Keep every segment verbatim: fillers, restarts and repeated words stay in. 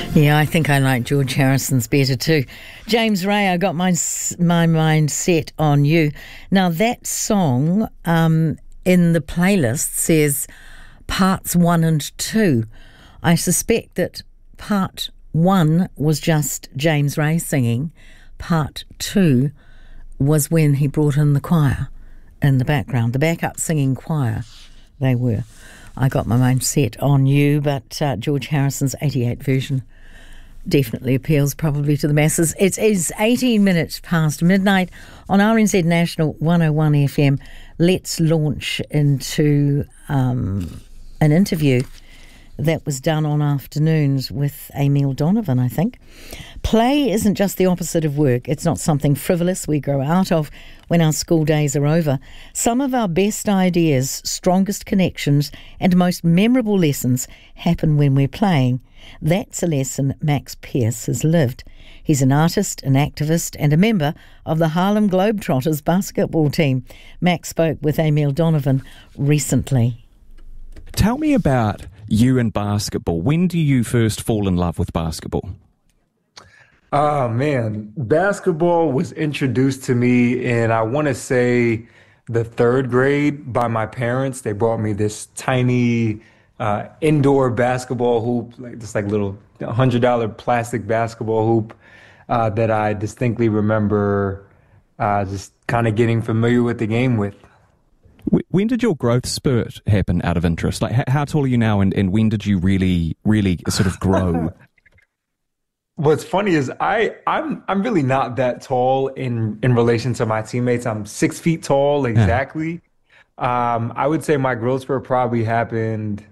Yeah, I think I like George Harrison's better too. James Ray, I got my my mind set on you. Now that song um, in the playlist says parts one and two. I suspect that part one was just James Ray singing. Part two was when he brought in the choir in the background, the backup singing choir. They were. I got my mind set on you, but uh, George Harrison's eighty-eight version definitely appeals probably to the masses. It is eighteen minutes past midnight on R N Z National one oh one F M. Let's launch into um, an interview that was done on Afternoons with Emil Donovan, I think. Play isn't just the opposite of work. It's not something frivolous we grow out of when our school days are over. Some of our best ideas, strongest connections, and most memorable lessons happen when we're playing. That's a lesson Max Pierce has lived. He's an artist, an activist, and a member of the Harlem Globetrotters basketball team. Max spoke with Emil Donovan recently. Tell me about you and basketball. When do you first fall in love with basketball? Oh, man. Basketball was introduced to me in, I want to say, the third grade by my parents. They brought me this tiny uh, indoor basketball hoop, like this like little one hundred dollars plastic basketball hoop uh, that I distinctly remember uh, just kind of getting familiar with the game with. When did your growth spurt happen out of interest? Like, how tall are you now, and, and when did you really, really sort of grow? What's funny is I, I'm I'm really not that tall in, in relation to my teammates. I'm six feet tall exactly. Yeah. Um, I would say my growth spurt probably happened,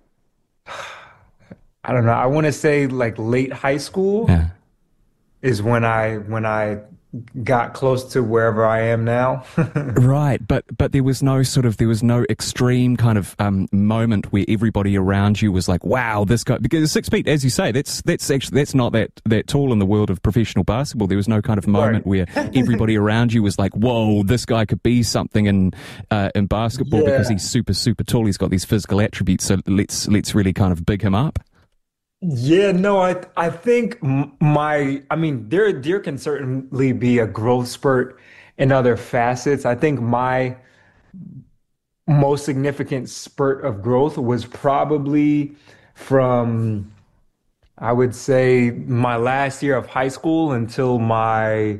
I don't know, I want to say like late high school yeah. is when I when I got close to wherever I am now. Right, but but there was no sort of there was no extreme kind of um, moment where everybody around you was like, "Wow, this guy!" Because six feet, as you say, that's that's actually that's not that that tall in the world of professional basketball. There was no kind of moment right. where everybody around you was like, "Whoa, this guy could be something in uh, in basketball yeah. because he's super super tall. He's got these physical attributes. So let's let's really kind of big him up." Yeah, no, I I think my, I mean, there there can certainly be a growth spurt in other facets. I think my most significant spurt of growth was probably from, I would say, my last year of high school until my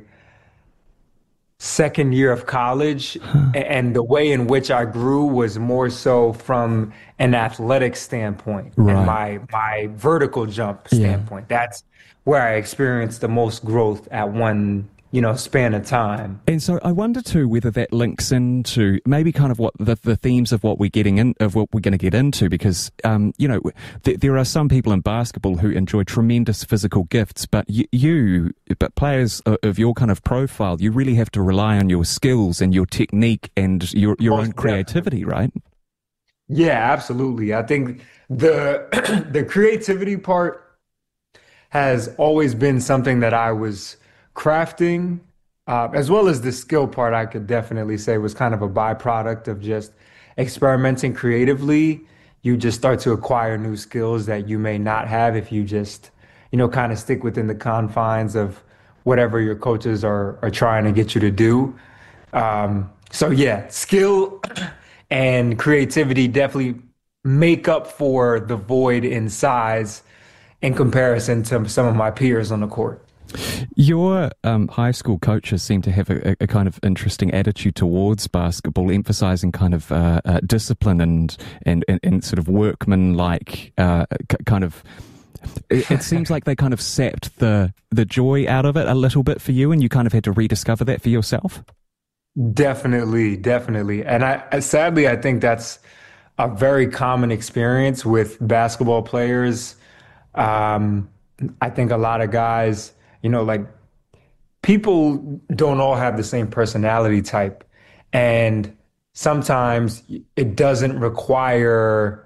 second year of college. Huh. And the way in which I grew was more so from an athletic standpoint right. and my my vertical jump standpoint. Yeah. That's where I experienced the most growth at one, you know, span of time. And so I wonder too whether that links into maybe kind of what the, the themes of what we're getting in, of what we're going to get into, because um, you know, th- there are some people in basketball who enjoy tremendous physical gifts, but you, you, but players of your kind of profile, you really have to rely on your skills and your technique and your your most own creativity, definitely. Right? Yeah, absolutely. I think the the creativity part has always been something that I was crafting, uh, as well as the skill part, I could definitely say was kind of a byproduct of just experimenting creatively. You just start to acquire new skills that you may not have if you just, you know, kind of stick within the confines of whatever your coaches are are trying to get you to do. Um, so yeah, skill and creativity definitely make up for the void in size in comparison to some of my peers on the court. Your um, high school coaches seem to have a, a kind of interesting attitude towards basketball, emphasizing kind of uh, uh, discipline and, and, and, and sort of workman-like uh, c- kind of... It, it seems like they kind of sapped the, the joy out of it a little bit for you, and you kind of had to rediscover that for yourself? Definitely, definitely. And I sadly, I think that's a very common experience with basketball players. Um, I think a lot of guys... You know, like people don't all have the same personality type. And sometimes it doesn't require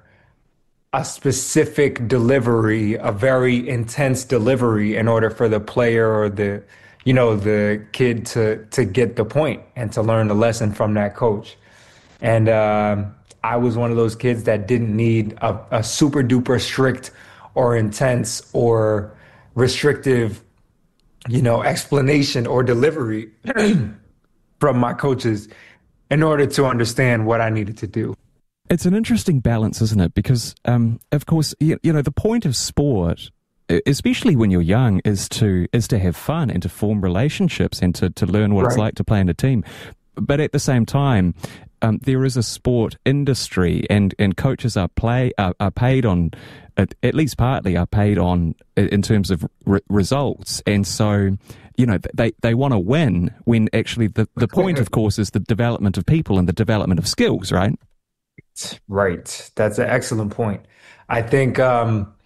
a specific delivery, a very intense delivery in order for the player or the, you know, the kid to to get the point and to learn the lesson from that coach. And uh, I was one of those kids that didn't need a, a super duper strict or intense or restrictive, you know, explanation or delivery from my coaches in order to understand what I needed to do. It's an interesting balance, isn't it? Because, um, of course, you, you know, the point of sport, especially when you're young, is to is to have fun and to form relationships and to, to learn what right. it's like to play in a team. But at the same time, um, there is a sport industry, and, and coaches are play are, are paid on, at, at least partly, are paid on in terms of re- results, and so you know they they want to win. When actually the the point, of course, is the development of people and the development of skills, right? Right. That's an excellent point. I think um,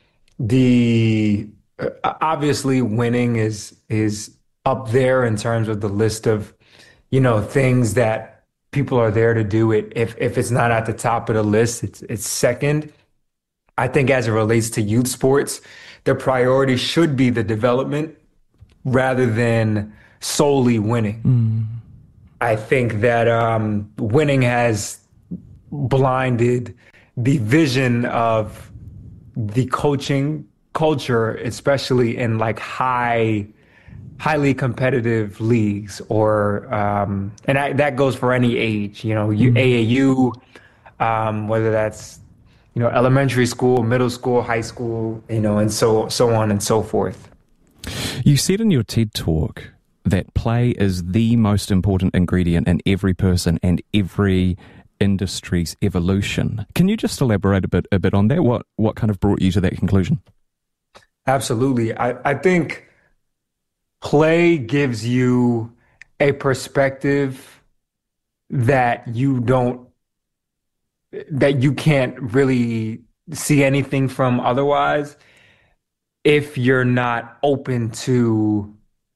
the uh, obviously winning is is up there in terms of the list of, you know, things that people are there to do. It if if it's not at the top of the list, it's it's second. I think as it relates to youth sports, the priority should be the development rather than solely winning. Mm. I think that um, winning has blinded the vision of the coaching culture, especially in like high, highly competitive leagues, or um, and I, that goes for any age. You know, you, A A U, um, whether that's you know elementary school, middle school, high school, you know, and so so on and so forth. You said in your TED Talk that play is the most important ingredient in every person and every industry's evolution. Can you just elaborate a bit a bit on that? What what kind of brought you to that conclusion? Absolutely. I, I think play gives you a perspective that you don't that you can't really see anything from otherwise if you're not open to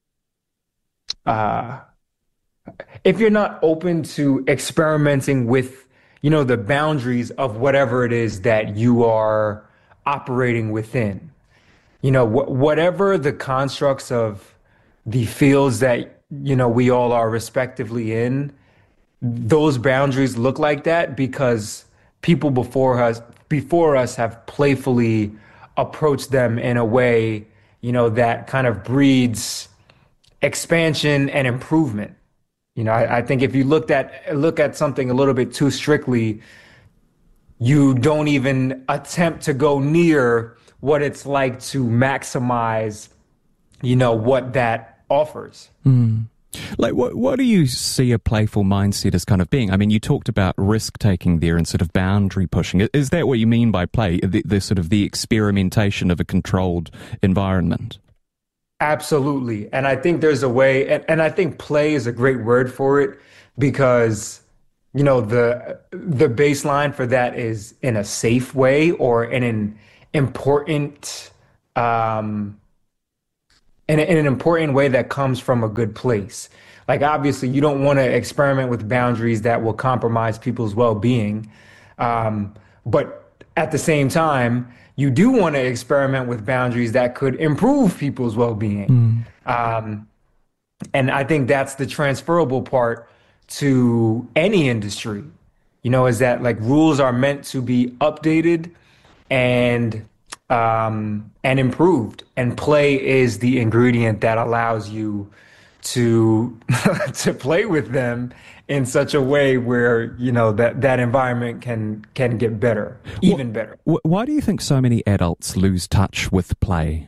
uh if you're not open to experimenting with, you know, the boundaries of whatever it is that you are operating within, you know, wh- whatever the constructs of the fields that, you know, we all are respectively in, those boundaries look like that because people before us, before us have playfully approached them in a way, you know, that kind of breeds expansion and improvement. You know, I, I think if you looked at look at something a little bit too strictly, you don't even attempt to go near what it's like to maximize, you know, what that offers. Mm. Like, what what do you see a playful mindset as kind of being? I mean, you talked about risk taking there and sort of boundary pushing. Is that what you mean by play? The, the sort of the experimentation of a controlled environment? Absolutely. And I think there's a way, and, and I think play is a great word for it because, you know, the the baseline for that is in a safe way or in an important, um, in, a, in an important way that comes from a good place. Like, obviously, you don't want to experiment with boundaries that will compromise people's well-being. Um, but at the same time, you do want to experiment with boundaries that could improve people's well-being. Mm. Um, and I think that's the transferable part to any industry, you know, is that like rules are meant to be updated and um, and improved. And play is the ingredient that allows you to to play with them in such a way where, you know, that, that environment can can get better, even well, better. Why do you think so many adults lose touch with play?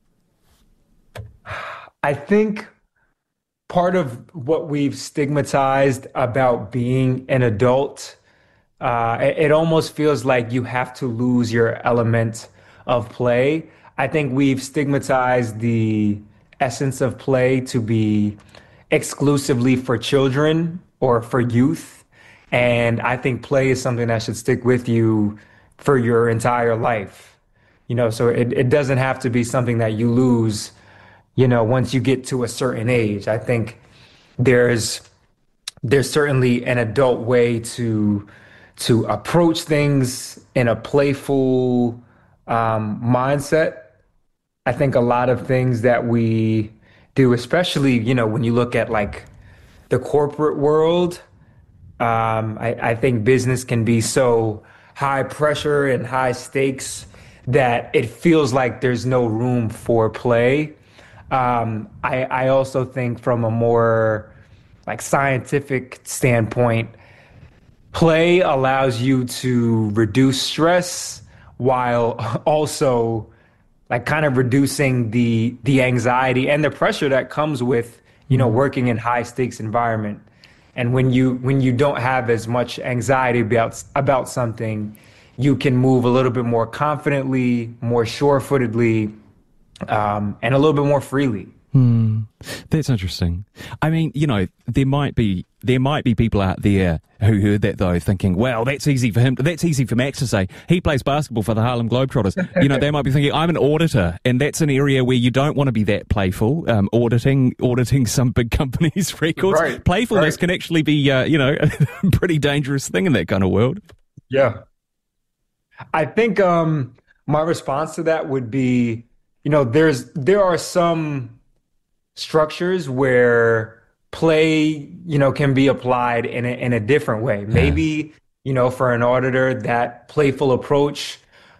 I think part of what we've stigmatized about being an adult, uh, it, it almost feels like you have to lose your element of play. I think we've stigmatized the essence of play to be exclusively for children or for youth. And I think play is something that should stick with you for your entire life. You know, so it, it doesn't have to be something that you lose, you know, once you get to a certain age. I think there's there's certainly an adult way to to approach things in a playful um, mindset. I think a lot of things that we do, especially, you know, when you look at like the corporate world, um, I, I think business can be so high pressure and high stakes that it feels like there's no room for play. Um, I, I also think from a more like scientific standpoint, play allows you to reduce stress while also like kind of reducing the the anxiety and the pressure that comes with, you know, working in high stakes environment. And when you when you don't have as much anxiety about about something, you can move a little bit more confidently, more sure-footedly, um, and a little bit more freely. Hmm. That's interesting. I mean, you know, there might be there might be people out there who heard that though, thinking, "Well, that's easy for him. That's easy for Max to say. He plays basketball for the Harlem Globetrotters." You know, they might be thinking, "I'm an auditor, and that's an area where you don't want to be that playful. Um, auditing, auditing some big companies' records. Right, Playfulness right. can actually be, uh, you know, a pretty dangerous thing in that kind of world." Yeah. I think um, my response to that would be, you know, there's there are some structures where play, you know, can be applied in a, in a different way. Yeah. Maybe, you know, for an auditor, that playful approach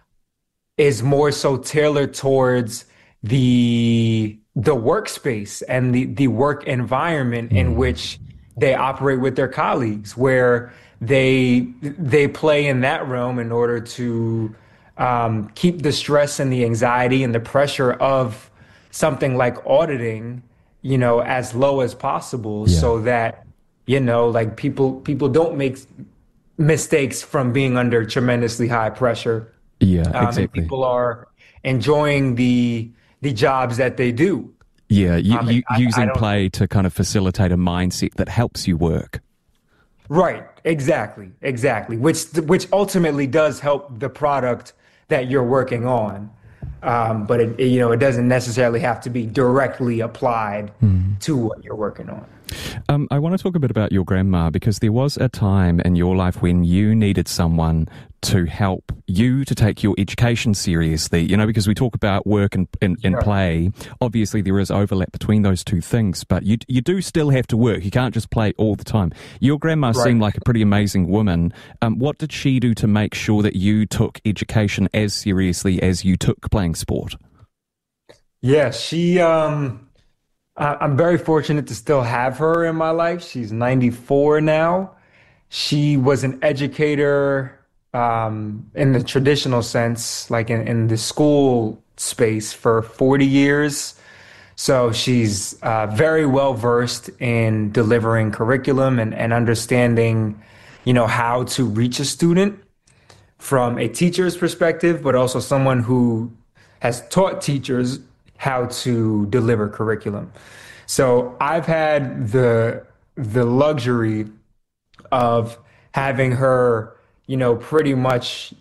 is more so tailored towards the the workspace and the the work environment in which they operate with their colleagues, where they they play in that realm in order to um, keep the stress and the anxiety and the pressure of something like auditing, you know, as low as possible, Yeah. so that, you know, like people people don't make mistakes from being under tremendously high pressure, Yeah, um, and exactly. people are enjoying the the jobs that they do. Yeah, you, Um, you, I, I using don't. play to kind of facilitate a mindset that helps you work. Right, exactly, exactly. Which which ultimately does help the product that you're working on. Um, but it, it, you know, it doesn't necessarily have to be directly applied to what you're working on. Um, I want to talk a bit about your grandma, because there was a time in your life when you needed someone to help you to take your education seriously, you know, because we talk about work and, and, and Yeah. play. Obviously, there is overlap between those two things, but you you do still have to work. You can't just play all the time. Your grandma Right. seemed like a pretty amazing woman. Um, what did she do to make sure that you took education as seriously as you took playing sport? Yeah, she um I- I'm very fortunate to still have her in my life. She's ninety-four now. She was an educator um, in the traditional sense, like in, in the school space for forty years. So she's uh, very well versed in delivering curriculum and, and understanding, you know, how to reach a student from a teacher's perspective, but also someone who has taught teachers how to deliver curriculum. So I've had the the luxury of having her, you know, pretty much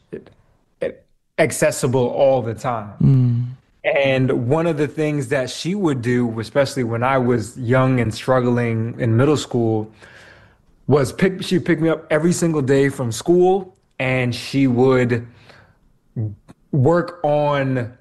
accessible all the time. And one of the things that she would do, especially when I was young and struggling in middle school, was pick she'd pick me up every single day from school, and she would work on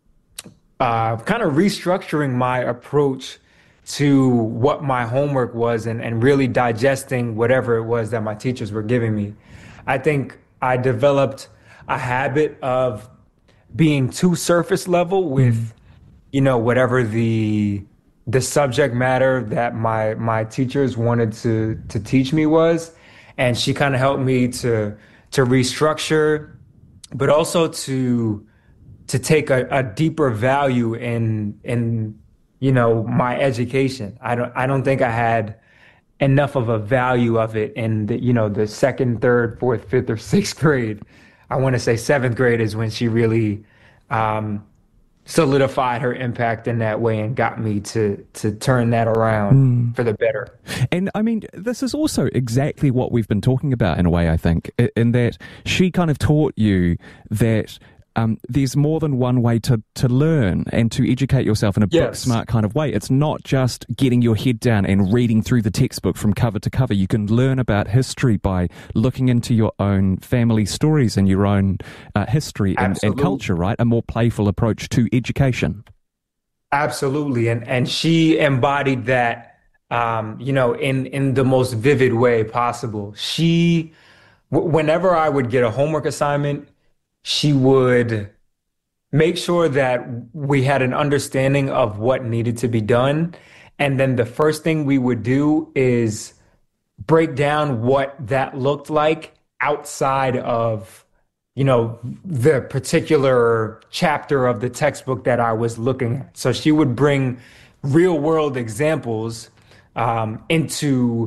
uh, kind of restructuring my approach to what my homework was, and, and really digesting whatever it was that my teachers were giving me. I think I developed a habit of being too surface level with, you know, whatever the the subject matter that my my teachers wanted to to teach me was. And she kind of helped me to to restructure, but also to to take a, a deeper value in in you know my education. I don't I don't think I had enough of a value of it in the, you know, the second, third, fourth, fifth, or sixth grade. I want to say seventh grade is when she really um, solidified her impact in that way and got me to to turn that around for the better. And I mean, this is also exactly what we've been talking about in a way, I think, i- in that she kind of taught you that um, there's more than one way to, to learn and to educate yourself in a book Yes. smart kind of way. It's not just getting your head down and reading through the textbook from cover to cover. You can learn about history by looking into your own family stories and your own uh, history and, and Absolutely. culture, right? A more playful approach to education. Absolutely. And and she embodied that, um, you know, in in the most vivid way possible. She, w- whenever I would get a homework assignment, she would make sure that we had an understanding of what needed to be done. And then the first thing we would do is break down what that looked like outside of, you know, the particular chapter of the textbook that I was looking at. So she would bring real world examples um, into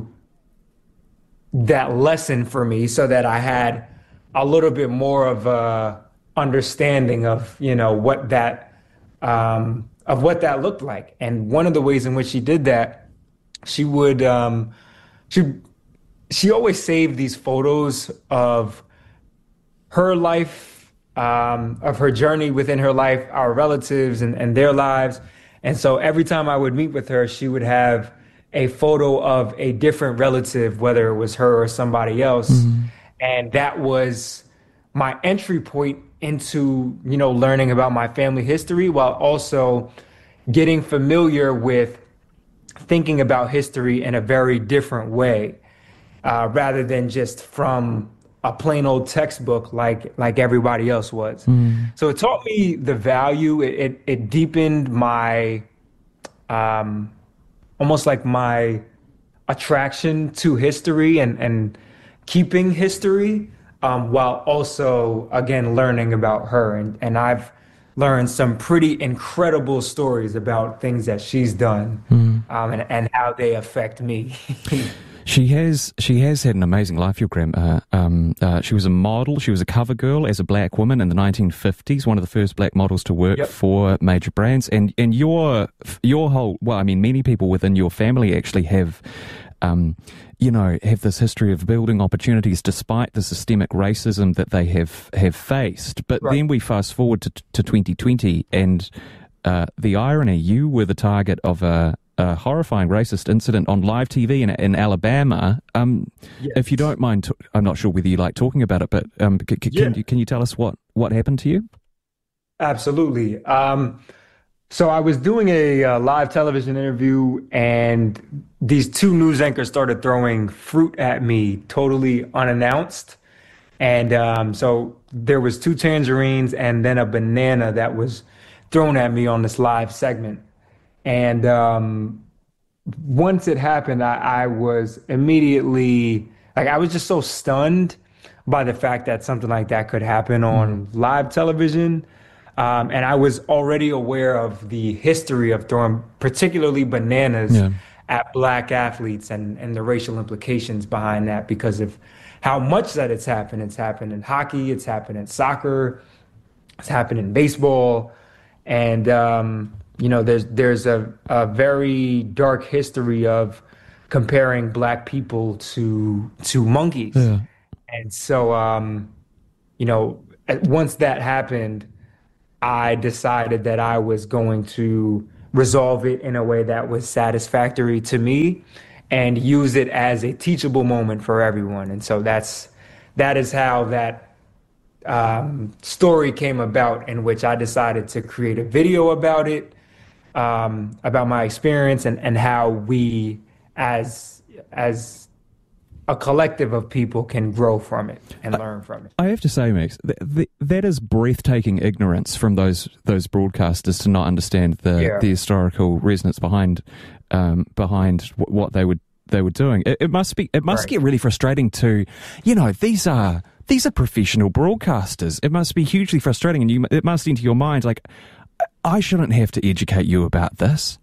that lesson for me so that I had a little bit more of a understanding of, you know, what that um, of what that looked like. And one of the ways in which she did that, she would um, she she always saved these photos of her life, um, of her journey within her life, our relatives and, and their lives. And so every time I would meet with her, she would have a photo of a different relative, whether it was her or somebody else. Mm-hmm. And that was my entry point into, you know, learning about my family history, while also getting familiar with thinking about history in a very different way, uh, rather than just from a plain old textbook like like everybody else was. Mm. So it taught me the value. It it, it deepened my um, almost like my attraction to history and and keeping history, um, while also again learning about her. And and I've learned some pretty incredible stories about things that she's done, mm. um, and and how they affect me. She has she has had an amazing life, your grandma. Um, uh, she was a model. She was a cover girl as a black woman in the nineteen fifties, one of the first black models to work yep. for major brands. And and your your whole, well, I mean, many people within your family actually have, um, you know, have this history of building opportunities despite the systemic racism that they have have faced. But right. then we fast forward to to twenty twenty, and uh, the irony: you were the target of a a horrifying racist incident on live T V in, in Alabama. Um, yes. If you don't mind, t- I'm not sure whether you like talking about it, but um, c- c- yeah. can you can you tell us what, what happened to you? Absolutely. Um, so I was doing a, uh live television interview, and these two news anchors started throwing fruit at me totally unannounced. And um, so there was two tangerines and then a banana that was thrown at me on this live segment. And um, once it happened, I, I was immediately, like, I was just so stunned by the fact that something like that could happen on mm. live television. Um, and I was already aware of the history of throwing particularly bananas yeah. at black athletes and, and the racial implications behind that because of how much that it's happened. It's happened in hockey, it's happened in soccer, it's happened in baseball. And, um, you know, there's there's a, a very dark history of comparing black people to to monkeys. Yeah. And so, um, you know, once that happened, I decided that I was going to resolve it in a way that was satisfactory to me and use it as a teachable moment for everyone. And so that's that is how that um, story came about, in which I decided to create a video about it. Um, about my experience and, and how we as as a collective of people can grow from it and I, learn from it. I have to say, Max, th- th- that is breathtaking ignorance from those those broadcasters to not understand the, yeah. the historical resonance behind um, behind w- what they would they were doing. It, it must be it must right. get really frustrating to, you know, these are these are professional broadcasters. It must be hugely frustrating, and you it must enter your mind like, I shouldn't have to educate you about this.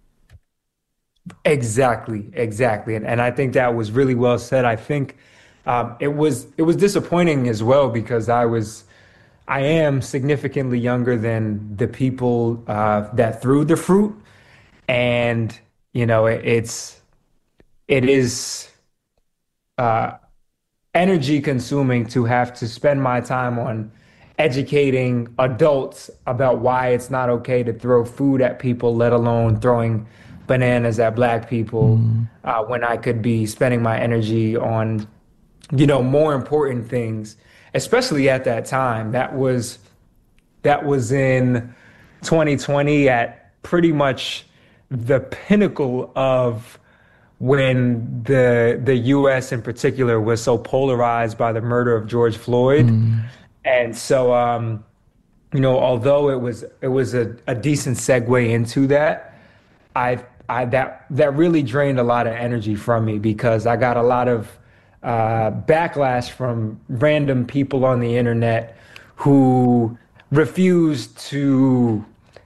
Exactly, exactly. And and I think that was really well said. I think um, it was it was disappointing as well because I was I am significantly younger than the people uh, that threw the fruit. And, you know, it, it's it is uh, energy consuming to have to spend my time on educating adults about why it's not okay to throw food at people, let alone throwing bananas at black people, mm. uh, when I could be spending my energy on, you know, more important things, especially at that time. That was that was in twenty twenty at pretty much the pinnacle of when the the U S in particular was so polarized by the murder of George Floyd. Mm. And so, um, you know, although it was it was a, a decent segue into that, I I that that really drained a lot of energy from me because I got a lot of uh, backlash from random people on the internet who refused to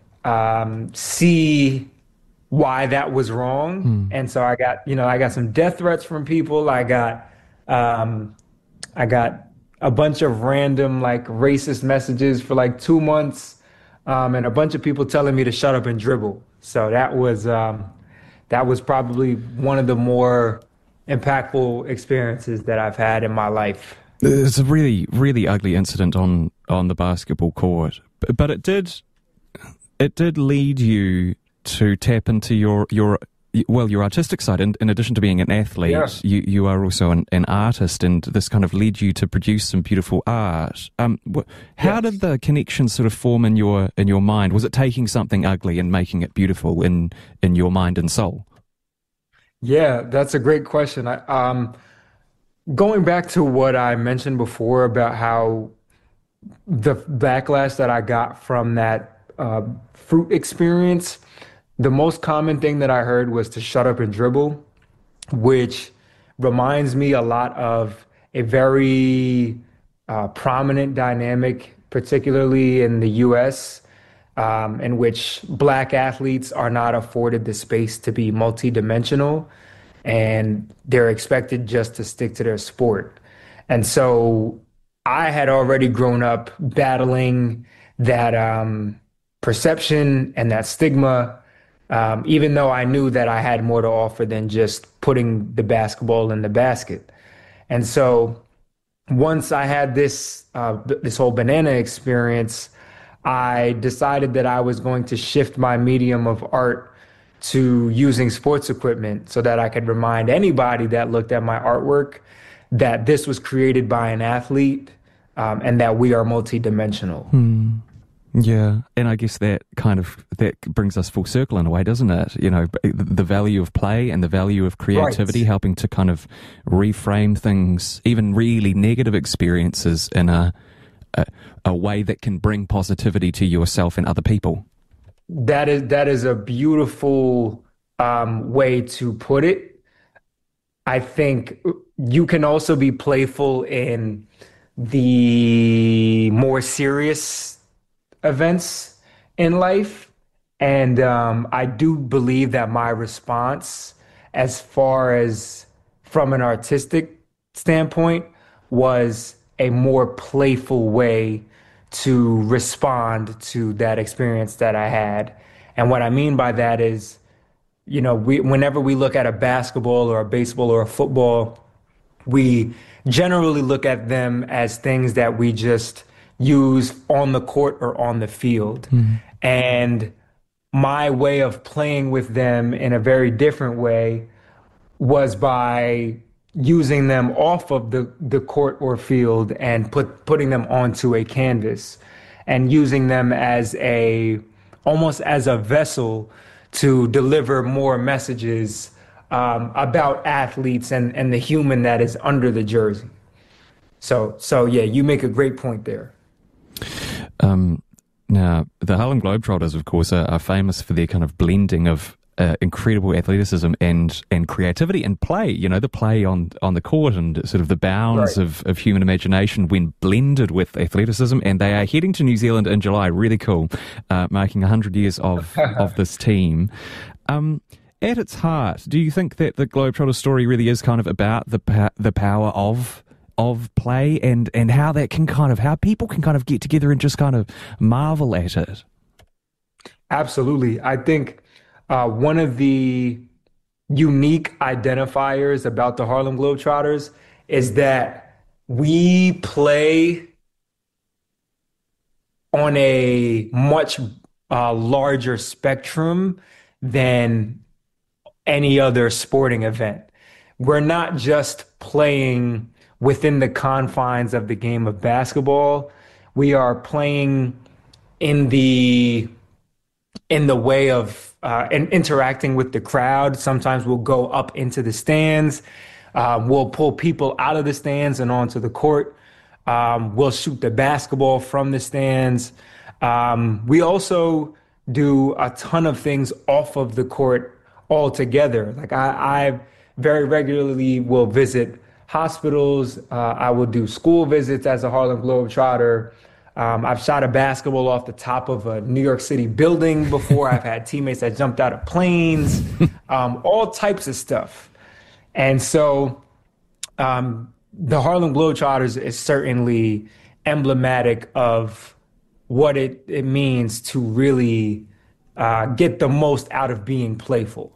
um, see why that was wrong. And so I got, you know, I got some death threats from people. I got um, I got a bunch of random like racist messages for like two months, um, and a bunch of people telling me to shut up and dribble. So that was um, that was probably one of the more impactful experiences that I've had in my life. It's a really, really ugly incident on, on the basketball court, but, but it did it did lead you to tap into your your well your artistic side. In, in addition to being an athlete, Yeah. you you are also an, an artist, and this kind of led you to produce some beautiful art. Um, wh- how Yes. did the connection sort of form in your in your mind? Was it taking something ugly and making it beautiful in in your mind and soul? Yeah, that's a great question. I, um, going back to what I mentioned before about how the backlash that I got from that uh, fruit experience, the most common thing that I heard was to shut up and dribble, which reminds me a lot of a very uh, prominent dynamic, particularly in the U S, um, in which Black athletes are not afforded the space to be multidimensional and they're expected just to stick to their sport. And so I had already grown up battling that um, perception and that stigma, um, even though I knew that I had more to offer than just putting the basketball in the basket. And so once I had this uh, th- this whole banana experience, I decided that I was going to shift my medium of art to using sports equipment so that I could remind anybody that looked at my artwork that this was created by an athlete, um, and that we are multidimensional. Yeah, and I guess that kind of that brings us full circle in a way, doesn't it? You know, b- the value of play and the value of creativity, Right. helping to kind of reframe things, even really negative experiences, in a, a a way that can bring positivity to yourself and other people. That is that is a beautiful um, way to put it. I think you can also be playful in the more serious events in life. And um, I do believe that my response, as far as from an artistic standpoint, was a more playful way to respond to that experience that I had. And what I mean by that is, you know, we, whenever we look at a basketball or a baseball or a football, we generally look at them as things that we just use on the court or on the field. And my way of playing with them in a very different way was by using them off of the, the court or field and put putting them onto a canvas and using them as a almost as a vessel to deliver more messages um, about athletes and, and the human that is under the jersey. So so yeah, you make a great point there. Um, now, the Harlem Globetrotters, of course, are, are famous for their kind of blending of uh, incredible athleticism and and creativity and play. You know, the play on on the court and sort of the bounds Right. of, of human imagination when blended with athleticism. And they are heading to New Zealand in July. Really cool, uh, marking one hundred years of of this team. Um, at its heart, do you think that the Globetrotter story really is kind of about the pa- the power of of play and and how that can kind of how people can kind of get together and just kind of marvel at it? Absolutely. I think uh, one of the unique identifiers about the Harlem Globetrotters is that we play on a much uh, larger spectrum than any other sporting event. We're not just playing within the confines of the game of basketball. We are playing in the in the way of uh, in, interacting with the crowd. Sometimes we'll go up into the stands. Uh, we'll pull people out of the stands and onto the court. Um, we'll shoot the basketball from the stands. Um, we also do a ton of things off of the court altogether. Like I, I very regularly will visit hospitals. Uh, I will do school visits as a Harlem Globetrotter. Um, I've shot a basketball off the top of a New York City building before. I've had teammates that jumped out of planes, um, all types of stuff. And so um, the Harlem Globetrotters is certainly emblematic of what it, it means to really uh, get the most out of being playful.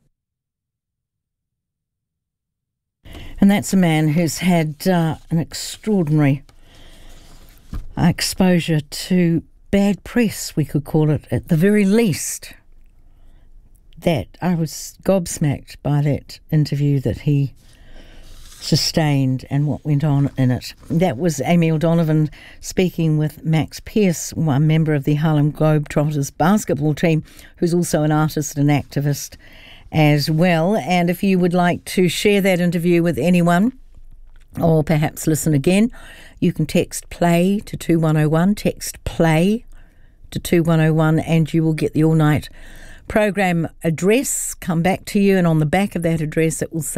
And that's a man who's had uh, an extraordinary exposure to bad press, we could call it, at the very least. That I was gobsmacked by that interview that he sustained and what went on in it. That was Amy O'Donovan speaking with Max Pierce, one member of the Harlem Globetrotters basketball team, who's also an artist and activist as well. And if you would like to share that interview with anyone, or perhaps listen again, you can text play to two one oh one, text play to two one oh one, and you will get the all-night program address come back to you, and on the back of that address it will say